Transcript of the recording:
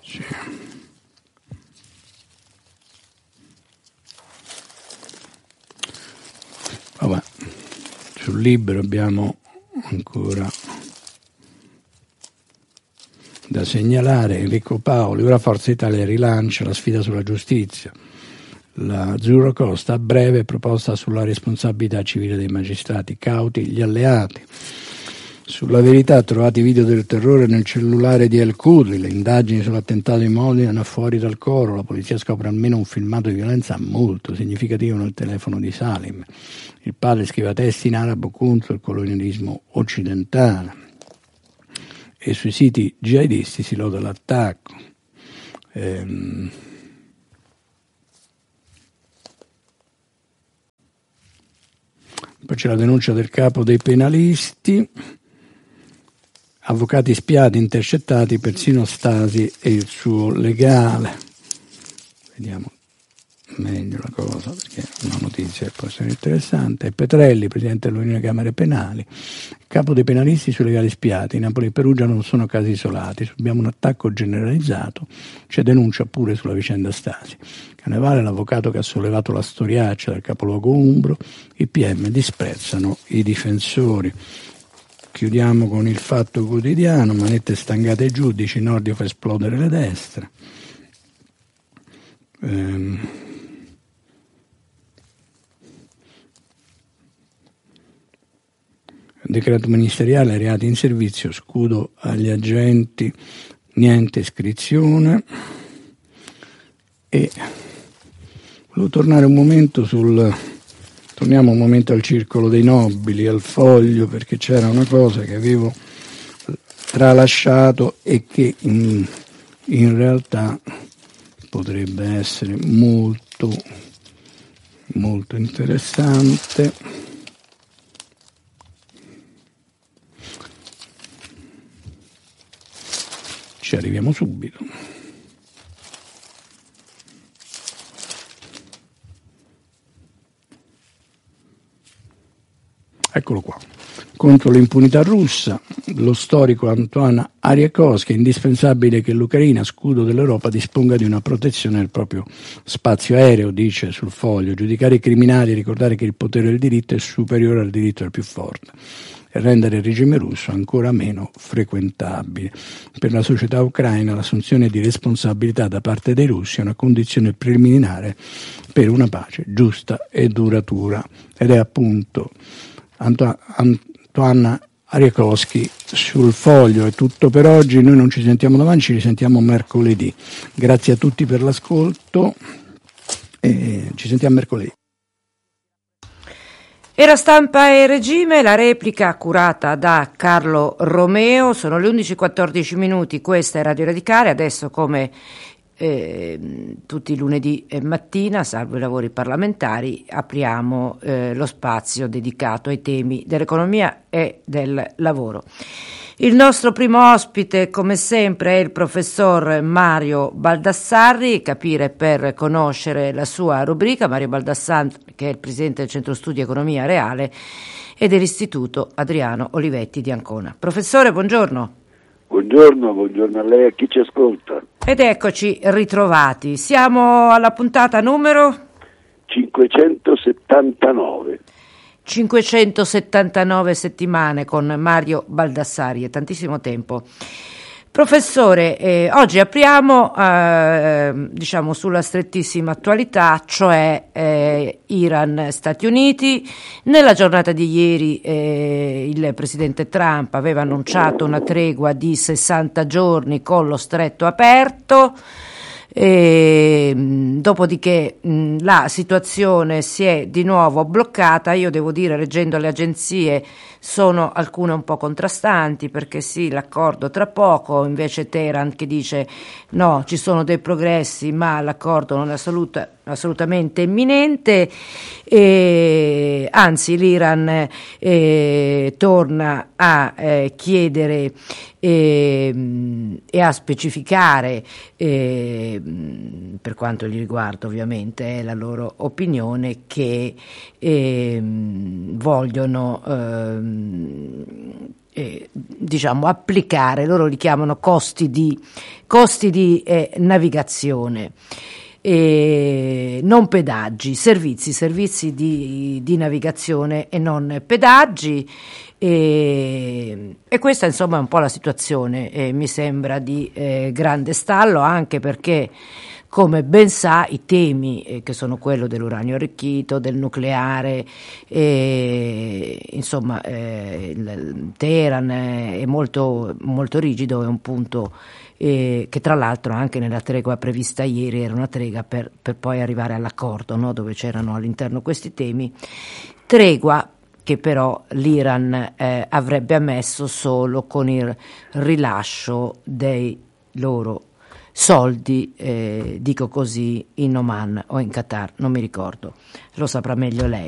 Sì. Vabbè, sul Libero abbiamo ancora da segnalare Enrico Paoli. Ora Forza Italia rilancia la sfida sulla giustizia. La Azzurro Costa a breve proposta sulla responsabilità civile dei magistrati, cauti gli alleati. Sulla Verità trovati video del terrore nel cellulare di El Khoury, le indagini sull'attentato di Modena fuori dal coro, la polizia scopre almeno un filmato di violenza molto significativo nel telefono di Salim. Il padre scrive testi in arabo contro il colonialismo occidentale e sui siti jihadisti si loda l'attacco. Poi c'è la denuncia del capo dei penalisti, avvocati spiati, intercettati, persino Stasi e il suo legale. Vediamo meglio la cosa perché è una notizia che può essere interessante. E Petrelli, presidente dell'Unione Camere Penali, capo dei penalisti sui legali spiati. Napoli e Perugia non sono casi isolati, subiamo un attacco generalizzato, c'è denuncia pure sulla vicenda Stasi. Canevale, l'avvocato che ha sollevato la storiaccia del capoluogo umbro, i PM disprezzano i difensori. Chiudiamo con il Fatto Quotidiano, manette stangate ai giudici, Nordio fa esplodere le destre. Decreto ministeriale, reati in servizio, scudo agli agenti, niente iscrizione. E volevo tornare un momento torniamo un momento al circolo dei nobili, al Foglio, perché c'era una cosa che avevo tralasciato e che in realtà potrebbe essere molto, molto interessante. Ci arriviamo subito. Eccolo qua. Contro l'impunità russa, lo storico Antoine Ariakowski, è indispensabile che l'Ucraina, scudo dell'Europa, disponga di una protezione del proprio spazio aereo, dice sul Foglio. Giudicare i criminali e ricordare che il potere del diritto è superiore al diritto del più forte e rendere il regime russo ancora meno frequentabile. Per la società ucraina l'assunzione di responsabilità da parte dei russi è una condizione preliminare per una pace giusta e duratura. Ed è appunto Antoine Ariakowski sul Foglio. È tutto per oggi, noi non ci sentiamo domani, ci risentiamo mercoledì. Grazie a tutti per l'ascolto e ci sentiamo mercoledì. Era Stampa e Regime, la replica curata da Carlo Romeo. Sono le 11:14, questa è Radio Radicale. Adesso, come tutti i lunedì mattina, salvo i lavori parlamentari, apriamo lo spazio dedicato ai temi dell'economia e del lavoro. Il nostro primo ospite, come sempre, è il professor Mario Baldassarri. Capire per conoscere la sua rubrica. Mario Baldassarri, che è il presidente del Centro Studi Economia Reale e dell'Istituto Adriano Olivetti di Ancona. Professore, buongiorno. Buongiorno a lei e a chi ci ascolta. Ed eccoci ritrovati. Siamo alla puntata numero 579. 579 settimane con Mario Baldassarri, è tantissimo tempo. Professore, oggi apriamo diciamo sulla strettissima attualità, cioè Iran-Stati Uniti. Nella giornata di ieri il presidente Trump aveva annunciato una tregua di 60 giorni con lo stretto aperto. Dopodiché la situazione si è di nuovo bloccata. Io devo dire, leggendo le agenzie, sono alcune un po' contrastanti, perché sì, l'accordo tra poco, invece Teheran che dice no, ci sono dei progressi ma l'accordo non è assolutamente imminente, anzi l'Iran torna a chiedere e a specificare, per quanto gli riguarda ovviamente è la loro opinione, che vogliono diciamo applicare, loro li chiamano costi di navigazione. Non pedaggi, servizi di navigazione e non pedaggi, e questa insomma è un po' la situazione, mi sembra di grande stallo, anche perché, come ben sa, i temi che sono quello dell'uranio arricchito, del nucleare, insomma il Teheran è molto, molto rigido, è un punto che tra l'altro anche nella tregua prevista ieri era una tregua per poi arrivare all'accordo, no? Dove c'erano all'interno questi temi, tregua che però l'Iran avrebbe ammesso solo con il rilascio dei loro soldi, dico così, in Oman o in Qatar, non mi ricordo, lo saprà meglio lei.